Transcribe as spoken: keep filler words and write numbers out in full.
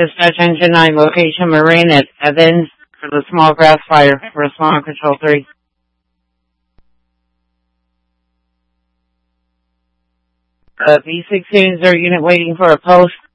Dispatch Engine nine, location Marine at Evans for the small grass fire. Respond Control three. Uh, B sixteen is our unit waiting for a post